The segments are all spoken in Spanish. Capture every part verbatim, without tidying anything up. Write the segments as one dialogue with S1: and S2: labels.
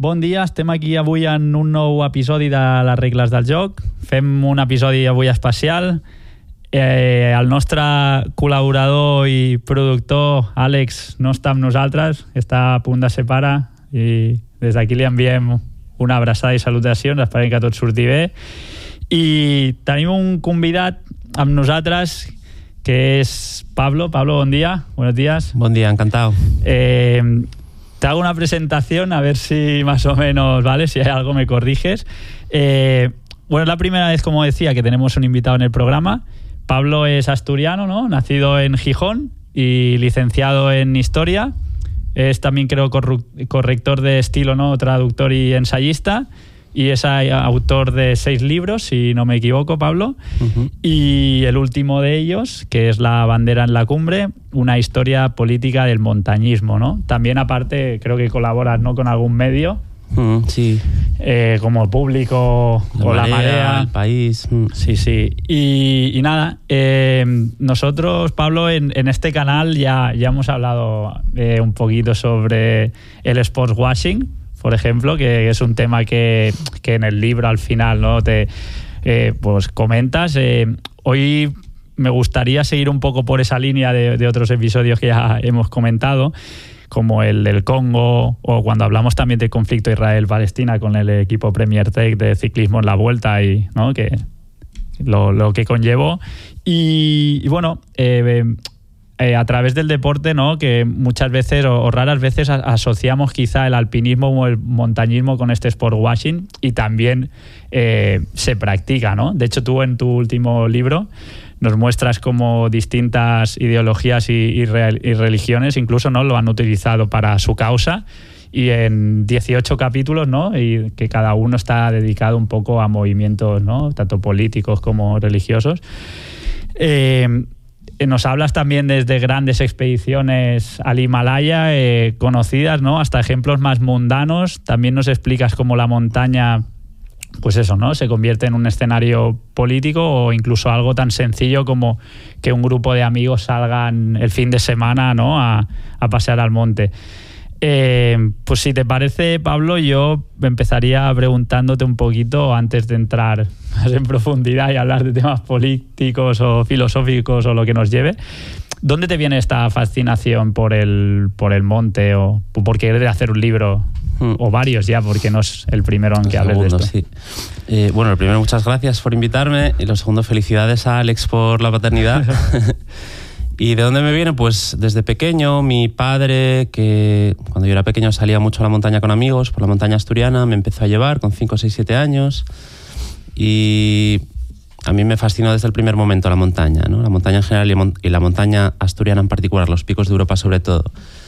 S1: bon dia. Estem aquí avui en un nou episodi de les regles del joc. Fem un episodi avui especial. Eh, el nostre col·laborador i productor, Àlex, no està amb nosaltres, està a punt de ser pare i des d'aquí li enviem una abraçada i salutacions, esperem que tot surti bé. I tenim un convidat amb nosaltres que es Pablo. Pablo, buen día. Buenos días.
S2: Buen día, encantado.
S1: Eh, te hago una presentación, a ver si más o menos, ¿vale? Si hay algo me corriges. Eh, bueno, es la primera vez, como decía, que tenemos un invitado en el programa. Pablo es asturiano, ¿no? Nacido en Gijón y licenciado en Historia. Es también, creo, corrector de estilo, ¿no? Traductor y ensayista. Y es autor de seis libros, si no me equivoco, Pablo. Uh-huh. Y el último de ellos, que es La bandera en la cumbre, una historia política del montañismo, ¿no? También, aparte, creo que colaboras, ¿no?, con algún medio.
S2: Uh, sí.
S1: Eh, como El Público
S2: la
S1: o
S2: marea,
S1: La Marea.
S2: El País. Uh.
S1: Sí, sí. Y, y nada, eh, nosotros, Pablo, en, en este canal ya, ya hemos hablado eh, un poquito sobre el sportswashing, por ejemplo, que es un tema que, que en el libro al final, ¿no?, te eh, pues comentas. Eh, hoy me gustaría seguir un poco por esa línea de, de otros episodios que ya hemos comentado, como el del Congo, o cuando hablamos también del conflicto Israel-Palestina con el equipo Premier Tech de ciclismo en la Vuelta, y ¿no?, que lo, lo que conllevó. Y, y bueno, eh, Eh, a través del deporte, ¿no?, que muchas veces o, o raras veces a, asociamos quizá el alpinismo o el montañismo con este sportswashing, y también eh, se practica, ¿no? De hecho, tú en tu último libro nos muestras cómo distintas ideologías y, y, re, y religiones incluso, ¿no?, lo han utilizado para su causa, y en dieciocho capítulos, ¿no?, y que cada uno está dedicado un poco a movimientos, ¿no?, tanto políticos como religiosos. Eh, Nos hablas también desde grandes expediciones al Himalaya, eh, conocidas, ¿no?, hasta ejemplos más mundanos. También nos explicas cómo la montaña, pues eso, ¿no?, se convierte en un escenario político, o incluso algo tan sencillo como que un grupo de amigos salgan el fin de semana, ¿no?, a, a pasear al monte. Eh, pues si te parece, Pablo, yo empezaría preguntándote un poquito, antes de entrar más en profundidad y hablar de temas políticos o filosóficos o lo que nos lleve, ¿dónde te viene esta fascinación por el, por el monte, o por querer hacer un libro, hmm. o varios ya, porque no es el primero en que hables de esto?
S2: Sí. Eh, bueno, lo primero, muchas gracias por invitarme, y lo segundo, felicidades a Àlex por la paternidad. ¿Y de dónde me viene? Pues desde pequeño, mi padre, que cuando yo era pequeño salía mucho a la montaña con amigos, por la montaña asturiana, me empezó a llevar con cinco, seis, siete años, y a mí me fascinó desde el primer momento la montaña, ¿no? La montaña en general y la montaña asturiana en particular, los picos de Europa sobre todo.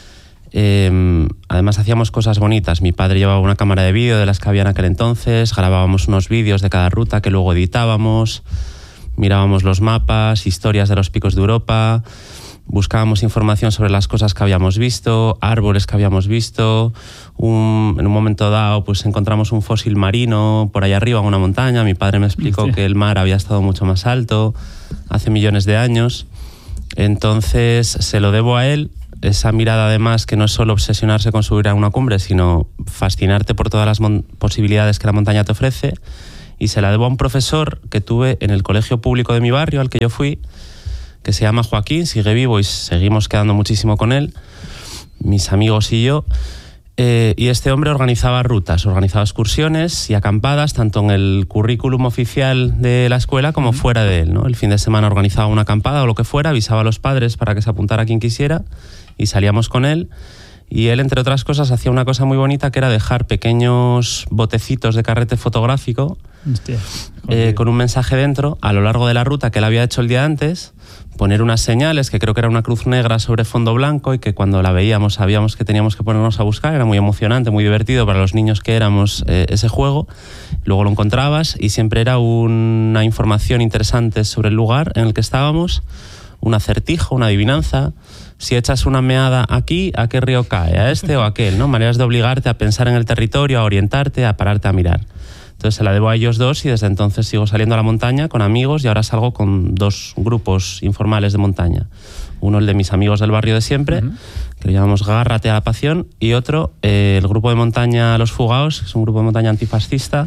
S2: Eh, además hacíamos cosas bonitas. Mi padre llevaba una cámara de vídeo de las que había en aquel entonces, grabábamos unos vídeos de cada ruta que luego editábamos, mirábamos los mapas, historias de los picos de Europa, buscábamos información sobre las cosas que habíamos visto, árboles que habíamos visto. Un, en un momento dado pues encontramos un fósil marino por allá arriba en una montaña. Mi padre me explicó sí. que el mar había estado mucho más alto hace millones de años. Entonces se lo debo a él, esa mirada además, que no es solo obsesionarse con subir a una cumbre, sino fascinarte por todas las posibilidades que la montaña te ofrece. Y se la debo a un profesor que tuve en el colegio público de mi barrio, al que yo fui, que se llama Joaquín, sigue vivo y seguimos quedando muchísimo con él, mis amigos y yo. Eh, y este hombre organizaba rutas, organizaba excursiones y acampadas, tanto en el currículum oficial de la escuela como fuera de él, ¿no? El fin de semana organizaba una acampada o lo que fuera, avisaba a los padres para que se apuntara quien quisiera, y salíamos con él. Y él, entre otras cosas, hacía una cosa muy bonita, que era dejar pequeños botecitos de carrete fotográfico, Hostia, eh, con un mensaje dentro a lo largo de la ruta que él había hecho el día antes, poner unas señales, que creo que era una cruz negra sobre fondo blanco, y que cuando la veíamos sabíamos que teníamos que ponernos a buscar. Era muy emocionante, muy divertido para los niños que éramos eh, ese juego. Luego lo encontrabas y siempre era una información interesante sobre el lugar en el que estábamos, un acertijo, una adivinanza. Si echas una meada aquí, ¿a qué río cae? ¿A este o a aquel? ¿No? Maneras de obligarte a pensar en el territorio, a orientarte, a pararte a mirar. Entonces se la debo a ellos dos, y desde entonces sigo saliendo a la montaña con amigos, y ahora salgo con dos grupos informales de montaña. Uno, el de mis amigos del barrio de siempre, uh-huh. que lo llamamos Gárrate a la Pasión, y otro, eh, el grupo de montaña Los Fugaos, que es un grupo de montaña antifascista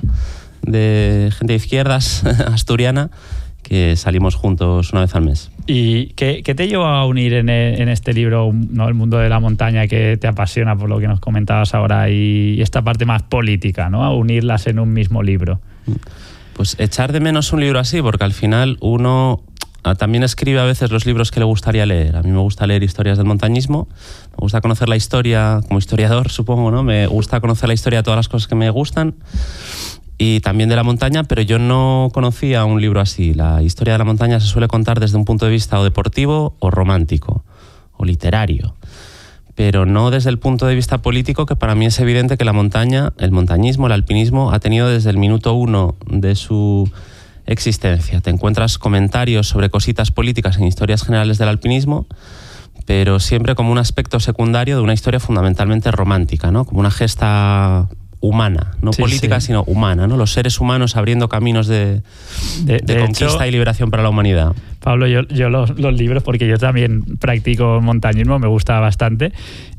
S2: de gente de izquierdas asturiana, que salimos juntos una vez al mes.
S1: ¿Y qué, qué te llevó a unir en, en este libro, ¿no?, el mundo de la montaña, que te apasiona por lo que nos comentabas ahora, y esta parte más política, ¿no?, a unirlas en un mismo libro?
S2: Pues echar de menos un libro así, porque al final uno también escribe a veces los libros que le gustaría leer. A mí me gusta leer historias del montañismo, me gusta conocer la historia como historiador, supongo, ¿no? Me gusta conocer la historia de todas las cosas que me gustan, y también de la montaña, pero yo no conocía un libro así. La historia de la montaña se suele contar desde un punto de vista o deportivo o romántico o literario, pero no desde el punto de vista político, que para mí es evidente que la montaña, el montañismo, el alpinismo, ha tenido desde el minuto uno de su existencia. Te encuentras comentarios sobre cositas políticas en historias generales del alpinismo, pero siempre como un aspecto secundario de una historia fundamentalmente romántica, ¿no? Como una gesta humana, no sí, política, sí. sino humana, ¿no? Los seres humanos abriendo caminos de, de, de, de conquista hecho, y liberación para la humanidad.
S1: Pablo, yo, yo los, los libros, porque yo también practico montañismo, me gusta bastante,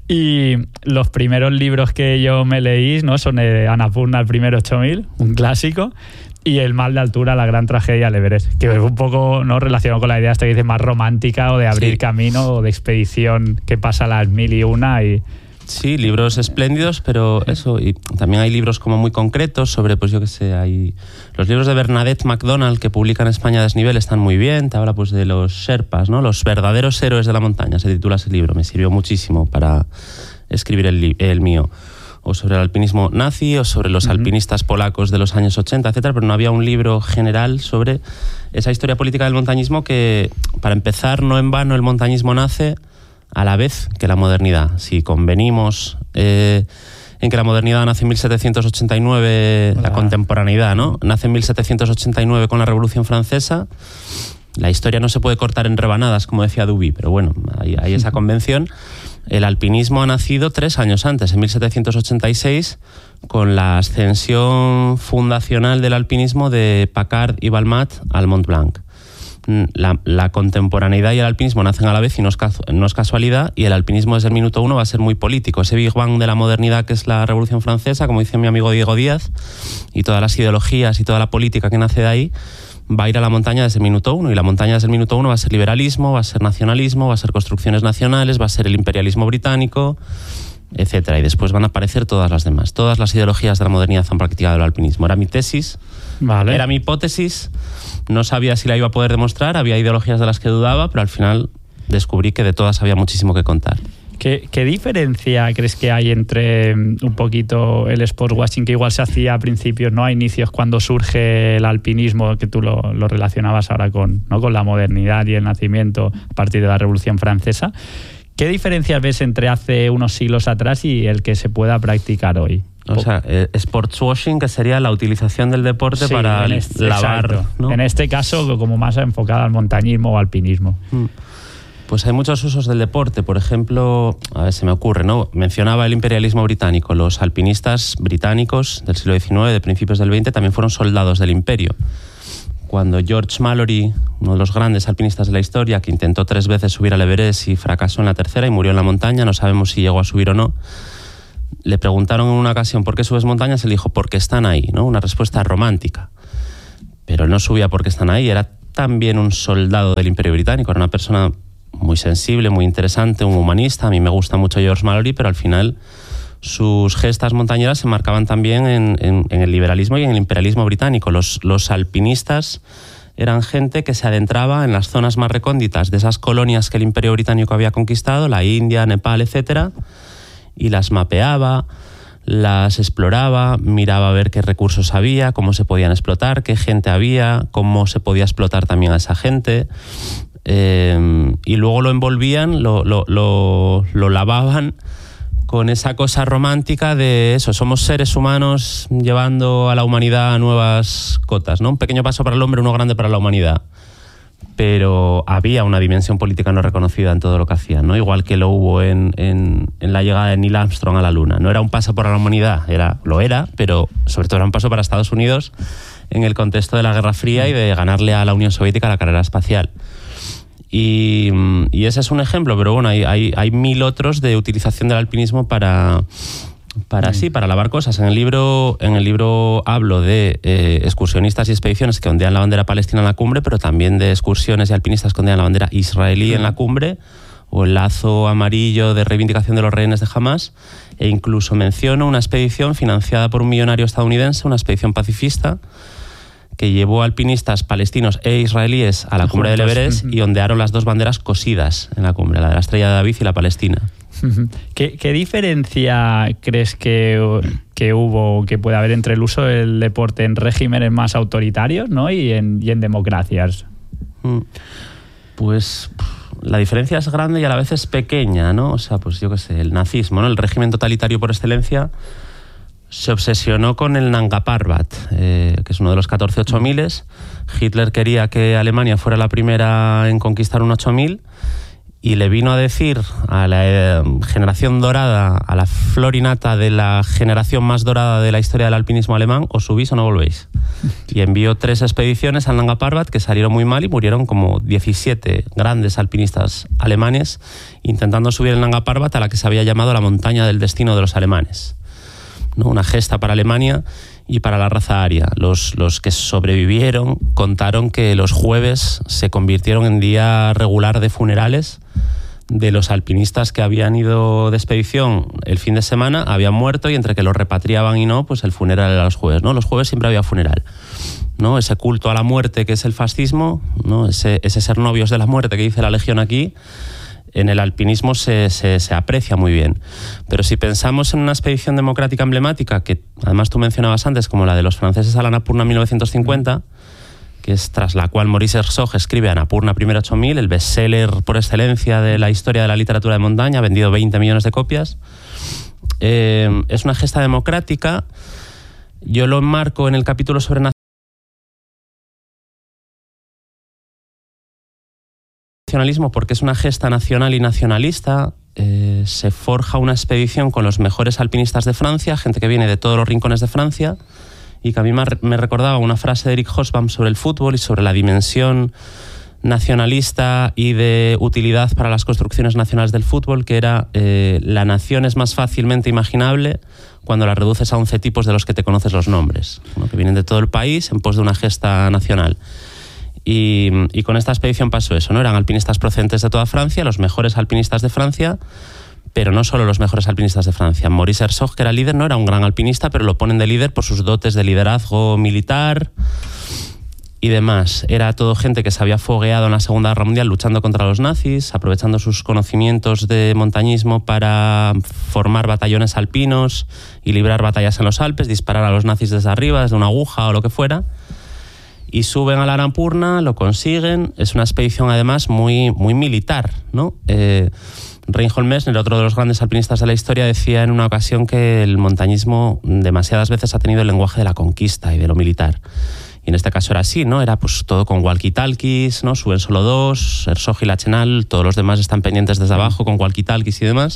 S1: y los primeros libros que yo me leí, ¿no?, son eh, Annapurna, el primer ocho mil, un clásico, y El mal de altura, la gran tragedia del Everest, que es un poco, ¿no?, relacionado con la idea esta que dice más romántica, o de abrir sí. camino, o de expedición que pasa las mil y una y...
S2: Sí, libros espléndidos, pero eso, y también hay libros como muy concretos sobre, pues yo qué sé, hay los libros de Bernadette MacDonald que publica en España Desnivel, están muy bien, te habla pues de los Sherpas, ¿no?, los verdaderos héroes de la montaña, se titula ese libro, me sirvió muchísimo para escribir el, el mío, o sobre el alpinismo nazi, o sobre los uh-huh. alpinistas polacos de los años ochenta, etcétera, pero no había un libro general sobre esa historia política del montañismo que, para empezar, no en vano el montañismo nace a la vez que la modernidad. Si convenimos eh, en que la modernidad nace en mil setecientos ochenta y nueve, Hola. la contemporaneidad, ¿no?, nace en mil setecientos ochenta y nueve con la Revolución Francesa, la historia no se puede cortar en rebanadas, como decía Duby, pero bueno, hay, hay esa convención. El alpinismo ha nacido tres años antes, en mil setecientos ochenta y seis, con la ascensión fundacional del alpinismo de Paccard y Balmat al Mont Blanc. La, la contemporaneidad y el alpinismo nacen a la vez y no es, no es casualidad, y el alpinismo desde el minuto uno va a ser muy político. Ese Big Bang de la modernidad que es la Revolución Francesa, como dice mi amigo Diego Díaz, y todas las ideologías y toda la política que nace de ahí, va a ir a la montaña desde el minuto uno, y la montaña desde el minuto uno va a ser liberalismo, va a ser nacionalismo, va a ser construcciones nacionales, va a ser el imperialismo británico, etcétera. Y después van a aparecer todas las demás. Todas las ideologías de la modernidad han practicado el alpinismo. Era mi tesis, vale. era mi hipótesis. No sabía si la iba a poder demostrar, había ideologías de las que dudaba, pero al final descubrí que de todas había muchísimo que contar.
S1: ¿Qué, qué diferencia crees que hay entre un poquito el sportswashing, que igual se hacía a principios, ¿no?, a inicios, cuando surge el alpinismo, que tú lo, lo relacionabas ahora con, ¿no?, con la modernidad y el nacimiento a partir de la Revolución Francesa? ¿Qué diferencias ves entre hace unos siglos atrás y el que se pueda practicar hoy?
S2: O sea, eh, sportswashing, que sería la utilización del deporte sí, para este, lavar, ¿no?
S1: En este caso, como más enfocada al montañismo o alpinismo.
S2: Pues hay muchos usos del deporte. Por ejemplo, a ver, se me ocurre, ¿no? Mencionaba el imperialismo británico. Los alpinistas británicos del siglo diecinueve, de principios del veinte, también fueron soldados del imperio. Cuando George Mallory, uno de los grandes alpinistas de la historia, que intentó tres veces subir al Everest y fracasó en la tercera y murió en la montaña, no sabemos si llegó a subir o no, le preguntaron en una ocasión ¿por qué subes montañas? Él dijo porque están ahí, ¿no? Una respuesta romántica. Pero él no subía porque están ahí, era también un soldado del Imperio Británico, era una persona muy sensible, muy interesante, un humanista. A mí me gusta mucho George Mallory, pero al final sus gestas montañeras se marcaban también en, en, en el liberalismo y en el imperialismo británico. Los, los alpinistas eran gente que se adentraba en las zonas más recónditas de esas colonias que el Imperio Británico había conquistado, la India, Nepal, etcétera, y las mapeaba, las exploraba, miraba a ver qué recursos había, cómo se podían explotar, qué gente había, cómo se podía explotar también a esa gente, eh, y luego lo envolvían, lo, lo, lo, lo lavaban con esa cosa romántica de eso, somos seres humanos llevando a la humanidad a nuevas cotas, ¿no? Un pequeño paso para el hombre, uno grande para la humanidad. Pero había una dimensión política no reconocida en todo lo que hacían, ¿no? Igual que lo hubo en, en, en la llegada de Neil Armstrong a la Luna. No era un paso para la humanidad, era, lo era, pero sobre todo era un paso para Estados Unidos en el contexto de la Guerra Fría y de ganarle a la Unión Soviética la carrera espacial. Y, y ese es un ejemplo, pero bueno, hay, hay, hay mil otros de utilización del alpinismo para, para, sí, para lavar cosas. En el libro, en el libro hablo de eh, excursionistas y expediciones que ondean la bandera palestina en la cumbre, pero también de excursiones y alpinistas que ondean la bandera israelí sí. en la cumbre, o el lazo amarillo de reivindicación de los rehenes de Hamás, e incluso menciono una expedición financiada por un millonario estadounidense, una expedición pacifista, que llevó alpinistas palestinos e israelíes a la cumbre del Everest y ondearon las dos banderas cosidas en la cumbre, la de la Estrella de David y la palestina.
S1: ¿Qué, qué diferencia crees que, que hubo, que puede haber entre el uso del deporte en regímenes más autoritarios, ¿no? y, en, y en democracias?
S2: Pues la diferencia es grande y a la vez es pequeña, ¿no? O sea, pues yo qué sé, el nazismo, ¿no? El régimen totalitario por excelencia se obsesionó con el Nanga Parbat, eh, que es uno de los catorce ocho miles. Hitler quería que Alemania fuera la primera en conquistar un ocho mil y le vino a decir a la eh, generación dorada, a la florinata de la generación más dorada de la historia del alpinismo alemán, o subís o no volvéis. Y envió tres expediciones al Nanga Parbat que salieron muy mal y murieron como diecisiete grandes alpinistas alemanes intentando subir el Nanga Parbat, a la que se había llamado la montaña del destino de los alemanes, ¿no? Una gesta para Alemania y para la raza aria. Los, los que sobrevivieron contaron que los jueves se convirtieron en día regular de funerales de los alpinistas que habían ido de expedición el fin de semana, habían muerto, y entre que los repatriaban y no, pues el funeral era los jueves, ¿no? Los jueves siempre había funeral, ¿no? Ese culto a la muerte que es el fascismo, ¿no? Ese, ese ser novios de la muerte que dice la Legión aquí, en el alpinismo se, se, se aprecia muy bien. Pero si pensamos en una expedición democrática emblemática, que además tú mencionabas antes, como la de los franceses a la Annapurna en mil novecientos cincuenta, que es tras la cual Maurice Herzog escribe Annapurna Primero ocho mil, el bestseller por excelencia de la historia de la literatura de montaña, ha vendido veinte millones de copias, eh, es una gesta democrática. Yo lo enmarco en el capítulo sobre nacionalismo porque es una gesta nacional y nacionalista. Eh, se forja una expedición con los mejores alpinistas de Francia, gente que viene de todos los rincones de Francia, y que a mí me recordaba una frase de Eric Hobsbawm sobre el fútbol y sobre la dimensión nacionalista y de utilidad para las construcciones nacionales del fútbol, que era eh, la nación es más fácilmente imaginable cuando la reduces a once tipos de los que te conoces los nombres, ¿no? Que vienen de todo el país en pos de una gesta nacional. Y, y con esta expedición pasó eso, ¿no? Eran alpinistas procedentes de toda Francia, los mejores alpinistas de Francia, pero no solo los mejores alpinistas de Francia. Maurice Herzog, que era líder, no era un gran alpinista, pero lo ponen de líder por sus dotes de liderazgo militar y demás. Era todo gente que se había fogueado en la Segunda Guerra Mundial luchando contra los nazis, aprovechando sus conocimientos de montañismo para formar batallones alpinos y librar batallas en los Alpes, disparar a los nazis desde arriba, desde una aguja o lo que fuera. Y suben a la Annapurna, lo consiguen. Es una expedición además muy, muy militar, ¿no? Eh, Reinhold Messner, otro de los grandes alpinistas de la historia, decía en una ocasión que el montañismo demasiadas veces ha tenido el lenguaje de la conquista y de lo militar. Y en este caso era así, ¿no? Era pues todo con walkie-talkies, ¿no? Suben solo dos, Herzog y Lachenal, todos los demás están pendientes desde abajo con walkie-talkies y demás.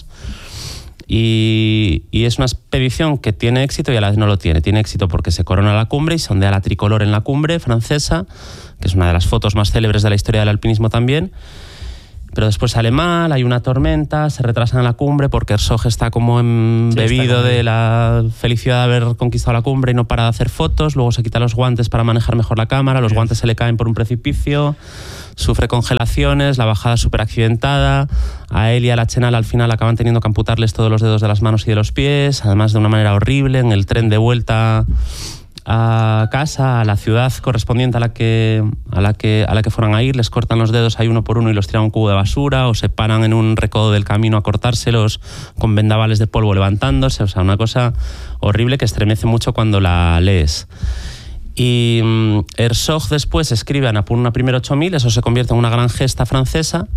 S2: Y, y es una expedición que tiene éxito y a la vez no lo tiene. Tiene éxito porque se corona la cumbre y se ondea la tricolor en la cumbre francesa, que es una de las fotos más célebres de la historia del alpinismo también. Pero después sale mal, hay una tormenta, se retrasan en la cumbre porque Herzog está como embebido sí, de la felicidad de haber conquistado la cumbre y no para de hacer fotos. Luego se quita los guantes para manejar mejor la cámara, los guantes se le caen por un precipicio, sufre congelaciones, la bajada es súper accidentada. A él y a Lachenal al final acaban teniendo que amputarles todos los dedos de las manos y de los pies, además de una manera horrible. En el tren de vuelta a casa, a la ciudad correspondiente a la que a la que a la que fueran a ir, les cortan los dedos ahí uno por uno y los tiran a un cubo de basura, o se paran en un recodo del camino a cortárselos con vendavales de polvo levantándose. O sea, una cosa horrible que estremece mucho cuando la lees. Y um, Herzog después escribe Annapurna Primero ocho mil, eso se convierte en una gran gesta francesa.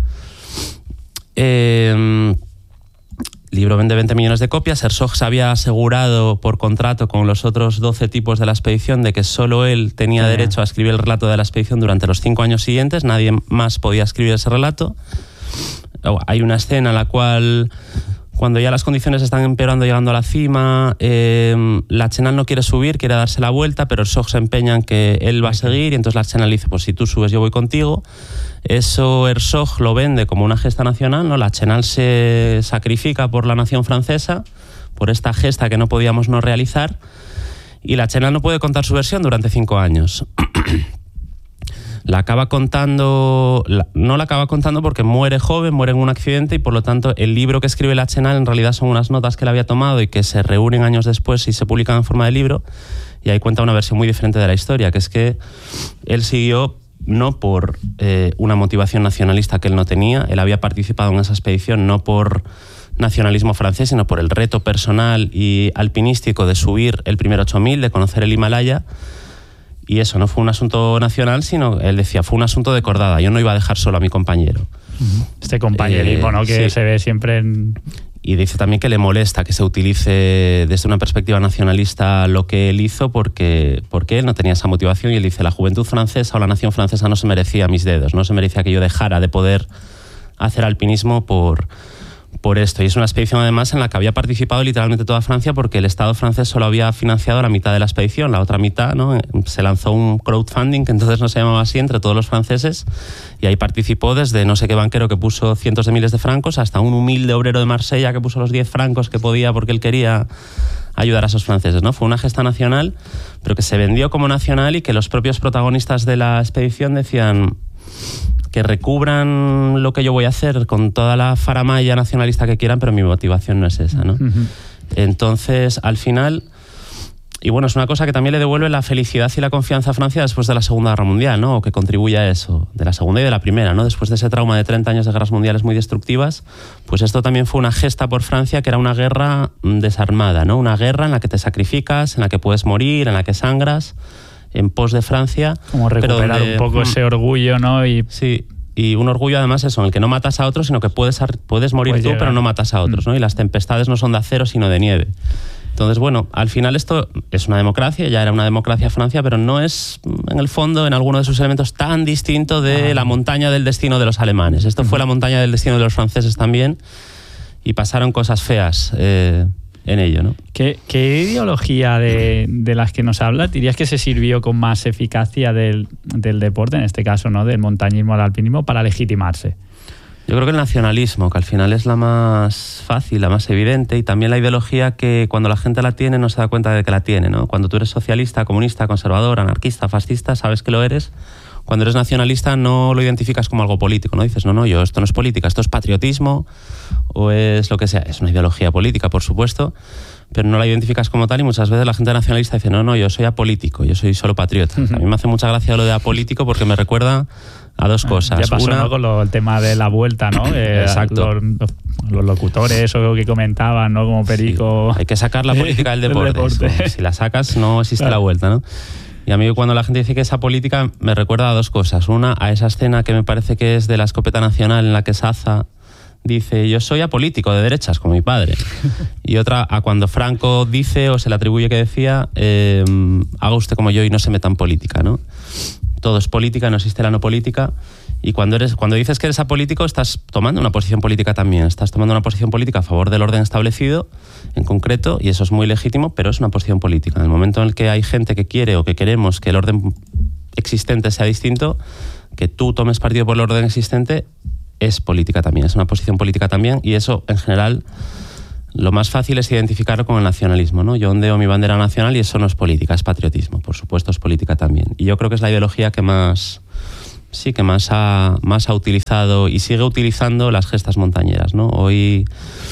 S2: Eh, El libro vende veinte millones de copias. Herzog se había asegurado por contrato con los otros doce tipos de la expedición de que solo él tenía sí, derecho a escribir el relato de la expedición durante los cinco años siguientes. Nadie más podía escribir ese relato. Hay una escena en la cual, Cuando ya las condiciones están empeorando llegando a la cima, eh, la Chenal no quiere subir, quiere darse la vuelta, pero Herzog se empeña en que él va a seguir y entonces la Chenal dice, pues si tú subes yo voy contigo. Eso Herzog lo vende como una gesta nacional, ¿no? La Chenal se sacrifica por la nación francesa, por esta gesta que no podíamos no realizar, y la Chenal no puede contar su versión durante cinco años. La acaba contando, la, no la acaba contando porque muere joven, muere en un accidente y por lo tanto el libro que escribe la Chenal en realidad son unas notas que él había tomado y que se reúnen años después y se publican en forma de libro, y ahí cuenta una versión muy diferente de la historia, que es que él siguió no por eh, una motivación nacionalista que él no tenía, él había participado en esa expedición no por nacionalismo francés, sino por el reto personal y alpinístico de subir el primer ocho mil, de conocer el Himalaya. Y eso no fue un asunto nacional, sino, él decía, fue un asunto de cordada. Yo no iba a dejar solo a mi compañero.
S1: Este compañerismo, eh, ¿no? Que sí. Se ve siempre en...
S2: Y dice también que le molesta que se utilice desde una perspectiva nacionalista lo que él hizo porque, porque él no tenía esa motivación. Y él dice, la juventud francesa o la nación francesa no se merecía mis dedos, no se merecía que yo dejara de poder hacer alpinismo por... por esto. Y es una expedición además en la que había participado literalmente toda Francia porque el Estado francés solo había financiado la mitad de la expedición, la otra mitad, ¿no? Se lanzó un crowdfunding que entonces no se llamaba así, entre todos los franceses, y ahí participó desde no sé qué banquero que puso cientos de miles de francos hasta un humilde obrero de Marsella que puso los diez francos que podía porque él quería ayudar a esos franceses, ¿no? Fue una gesta nacional, pero que se vendió como nacional y que los propios protagonistas de la expedición decían que recubran lo que yo voy a hacer con toda la faramalla nacionalista que quieran, pero mi motivación no es esa, ¿no? Uh-huh. Entonces, al final, y bueno, es una cosa que también le devuelve la felicidad y la confianza a Francia después de la Segunda Guerra Mundial, ¿no? O que contribuye a eso, de la Segunda y de la Primera, ¿no? Después de ese trauma de treinta años de guerras mundiales muy destructivas, pues esto también fue una gesta por Francia que era una guerra desarmada, ¿no? Una guerra en la que te sacrificas, en la que puedes morir, en la que sangras, en pos de Francia.
S1: Como recuperar donde, un poco mm, ese orgullo, ¿no? Y...
S2: Sí, y un orgullo además eso, en el que no matas a otros, sino que puedes, puedes morir pues tú, llegar. Pero no matas a otros, mm. ¿no? Y las tempestades no son de acero, sino de nieve. Entonces, bueno, al final esto es una democracia, ya era una democracia Francia, pero no es, en el fondo, en alguno de sus elementos, tan distinto de ah. la montaña del destino de los alemanes. Esto mm. fue la montaña del destino de los franceses también, y pasaron cosas feas eh, en ello, ¿no?
S1: ¿Qué, qué ideología de, de las que nos hablas dirías que se sirvió con más eficacia del, del deporte, en este caso, ¿no? Del montañismo al alpinismo, para legitimarse?
S2: Yo creo que el nacionalismo, que al final es la más fácil, la más evidente, y también la ideología que cuando la gente la tiene no se da cuenta de que la tiene, ¿no? Cuando tú eres socialista, comunista, conservador, anarquista, fascista, sabes que lo eres. Cuando eres nacionalista no lo identificas como algo político, ¿no? Dices, no, no, yo, esto no es política, esto es patriotismo o es lo que sea. Es una ideología política, por supuesto, pero no la identificas como tal, y muchas veces la gente nacionalista dice, no, no, yo soy apolítico, yo soy solo patriota. Uh-huh. A mí me hace mucha gracia lo de apolítico porque me recuerda a dos cosas.
S1: Ya pasó,
S2: Una,
S1: ¿no? Con lo, el tema de la vuelta, ¿no? Eh,
S2: Exacto.
S1: Los, los locutores o que comentaban, ¿no? Como Perico.
S2: Sí, hay que sacar la política del deporte.
S1: deporte.
S2: Eso, si la sacas no existe claro. la vuelta, ¿no? Y a mí cuando la gente dice que esa política me recuerda a dos cosas. Una, a esa escena que me parece que es de la escopeta nacional en la que Saza dice, yo soy apolítico de derechas, como mi padre. Y otra, a cuando Franco dice o se le atribuye que decía, eh, haga usted como yo y no se meta en política, ¿no? Todo es política, no existe la no política. Y cuando, eres, cuando dices que eres apolítico, estás tomando una posición política también. Estás tomando una posición política a favor del orden establecido, en concreto, y eso es muy legítimo, pero es una posición política. En el momento en el que hay gente que quiere o que queremos que el orden existente sea distinto, que tú tomes partido por el orden existente, es política también, es una posición política también, y eso, en general, lo más fácil es identificarlo con el nacionalismo, ¿no? Yo ondeo mi bandera nacional y eso no es política, es patriotismo. Por supuesto, es política también. Y yo creo que es la ideología que más... Sí, que más ha, más ha utilizado y sigue utilizando las gestas montañeras, ¿no? Hoy,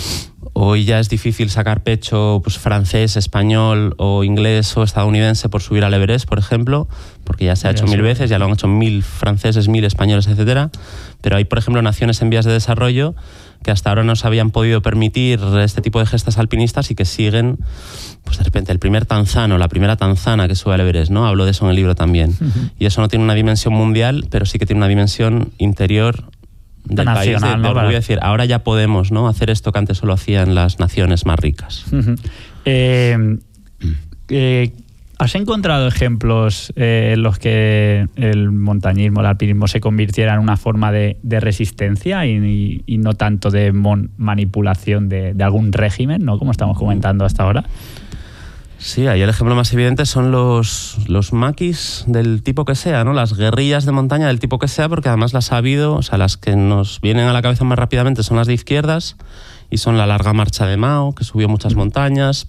S2: hoy ya es difícil sacar pecho pues, francés, español o inglés o estadounidense por subir al Everest, por ejemplo, porque ya se ha hecho mil veces, ya lo han hecho mil franceses, mil españoles, etcétera. Pero hay, por ejemplo, naciones en vías de desarrollo que hasta ahora no se habían podido permitir este tipo de gestas alpinistas y que siguen, pues de repente, el primer tanzano, la primera tanzana que sube al Everest, ¿no? Hablo de eso en el libro también. Uh-huh. Y eso no tiene una dimensión mundial, pero sí que tiene una dimensión interior del
S1: nacional,
S2: país. De,
S1: ¿no?
S2: de, voy a decir, ahora ya podemos, ¿no? hacer esto que antes solo hacían las naciones más ricas.
S1: Uh-huh. eh, eh, ¿Has encontrado ejemplos eh, en los que el montañismo, el alpinismo se convirtiera en una forma de, de resistencia y, y, y no tanto de mon- manipulación de, de algún régimen, ¿no? Como estamos comentando hasta ahora?
S2: Sí, ahí el ejemplo más evidente son los, los maquis del tipo que sea, ¿no? Las guerrillas de montaña del tipo que sea, porque además las ha habido, o sea, las que nos vienen a la cabeza más rápidamente son las de izquierdas y son la larga marcha de Mao, que subió muchas montañas,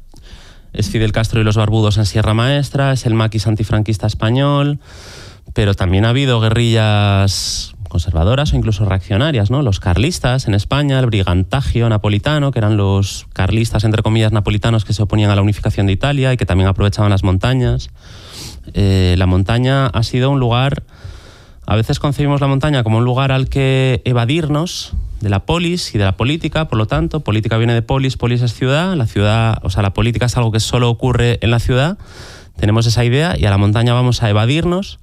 S2: es Fidel Castro y los barbudos en Sierra Maestra, es el maquis antifranquista español, pero también ha habido guerrillas conservadoras o incluso reaccionarias, ¿no? Los carlistas en España, el brigantagio napolitano, que eran los carlistas, entre comillas, napolitanos que se oponían a la unificación de Italia y que también aprovechaban las montañas. Eh, la montaña ha sido un lugar, a veces concebimos la montaña como un lugar al que evadirnos de la polis y de la política, por lo tanto, política viene de polis, polis es ciudad, la ciudad, o sea, la política es algo que solo ocurre en la ciudad, tenemos esa idea y a la montaña vamos a evadirnos.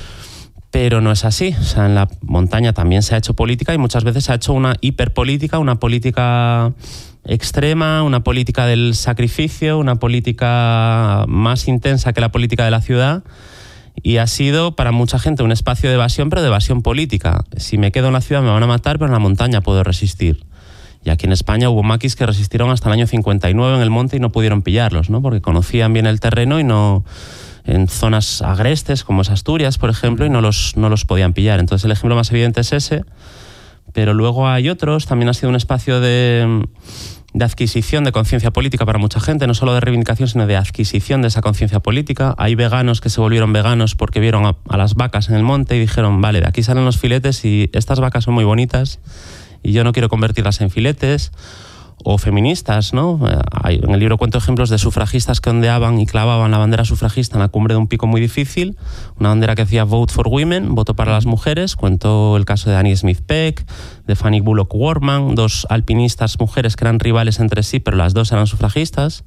S2: Pero no es así. O sea, en la montaña también se ha hecho política y muchas veces se ha hecho una hiperpolítica, una política extrema, una política del sacrificio, una política más intensa que la política de la ciudad. Y ha sido para mucha gente un espacio de evasión, pero de evasión política. Si me quedo en la ciudad me van a matar, pero en la montaña puedo resistir. Y aquí en España hubo maquis que resistieron hasta el año cincuenta y nueve en el monte y no pudieron pillarlos, ¿no? Porque conocían bien el terreno y no... en zonas agrestes como es Asturias, por ejemplo, y no los, no los podían pillar. Entonces el ejemplo más evidente es ese, pero luego hay otros. También ha sido un espacio de, de adquisición de conciencia política para mucha gente, no solo de reivindicación, sino de adquisición de esa conciencia política. Hay veganos que se volvieron veganos porque vieron a, a las vacas en el monte y dijeron, vale, de aquí salen los filetes y estas vacas son muy bonitas y yo no quiero convertirlas en filetes. O feministas, ¿no? Hay, en el libro cuento ejemplos de sufragistas que ondeaban y clavaban la bandera sufragista en la cumbre de un pico muy difícil, una bandera que decía Vote for Women, voto para las mujeres. Cuento el caso de Annie Smith Peck, de Fanny Bullock Warman, dos alpinistas mujeres que eran rivales entre sí, pero las dos eran sufragistas.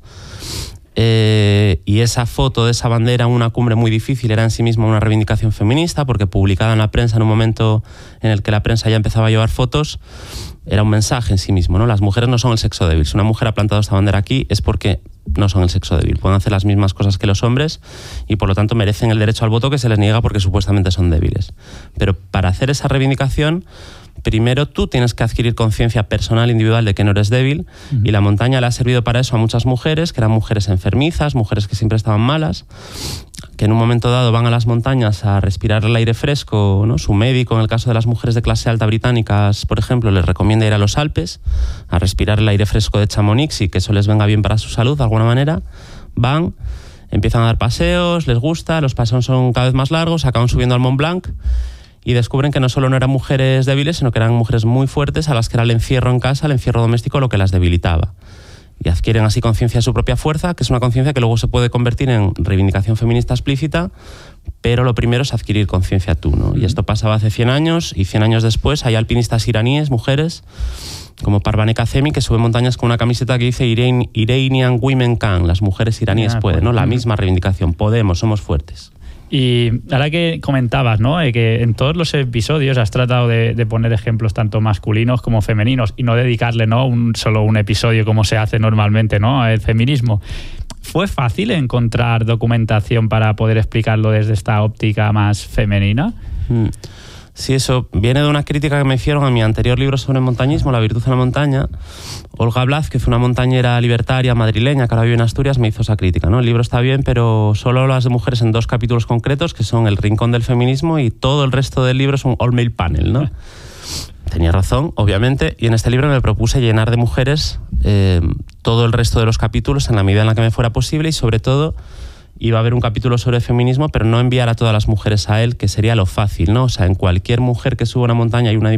S2: Eh, y esa foto de esa bandera en una cumbre muy difícil era en sí misma una reivindicación feminista, porque publicada en la prensa en un momento en el que la prensa ya empezaba a llevar fotos, era un mensaje en sí mismo, ¿no? Las mujeres no son el sexo débil. Si una mujer ha plantado esta bandera aquí es porque no son el sexo débil. Pueden hacer las mismas cosas que los hombres y por lo tanto merecen el derecho al voto que se les niega porque supuestamente son débiles. Pero para hacer esa reivindicación, primero tú tienes que adquirir conciencia personal, individual, de que no eres débil. Uh-huh. Y la montaña le ha servido para eso a muchas mujeres, que eran mujeres enfermizas, mujeres que siempre estaban malas, que en un momento dado van a las montañas a respirar el aire fresco, ¿no? Su médico, en el caso de las mujeres de clase alta británicas, por ejemplo, les recomienda ir a los Alpes a respirar el aire fresco de Chamonix y que eso les venga bien para su salud de alguna manera. Van, empiezan a dar paseos, les gusta, los paseos son cada vez más largos, acaban subiendo al Mont Blanc y descubren que no solo no eran mujeres débiles, sino que eran mujeres muy fuertes a las que era el encierro en casa, el encierro doméstico, lo que las debilitaba. Y adquieren así conciencia de su propia fuerza, que es una conciencia que luego se puede convertir en reivindicación feminista explícita, pero lo primero es adquirir conciencia tú, ¿no? Y esto pasaba hace cien años, y cien años después hay alpinistas iraníes, mujeres, como Parvane Kazemi, que suben montañas con una camiseta que dice Iran, Iranian Women Can, las mujeres iraníes ah, pueden, ¿no? La misma reivindicación, podemos, somos fuertes.
S1: Y ahora que comentabas, ¿no? Eh, que en todos los episodios has tratado de, de poner ejemplos tanto masculinos como femeninos y no dedicarle, ¿no? un solo un episodio como se hace normalmente, ¿no? El feminismo. ¿Fue fácil encontrar documentación para poder explicarlo desde esta óptica más femenina?
S2: Mm. Sí, eso viene de una crítica que me hicieron a mi anterior libro sobre montañismo, La virtud en la montaña. Olga Blázquez, una montañera libertaria madrileña que ahora vive en Asturias, me hizo esa crítica, ¿no? El libro está bien, pero solo hablas de mujeres en dos capítulos concretos, que son El rincón del feminismo, y todo el resto del libro es un all-male panel, ¿no? Tenía razón, obviamente, y en este libro me propuse llenar de mujeres eh, todo el resto de los capítulos en la medida en la que me fuera posible y, sobre todo, iba a haber un capítulo sobre feminismo, pero no enviar a todas las mujeres a él, que sería lo fácil, ¿no? O sea, en cualquier mujer que suba una montaña hay una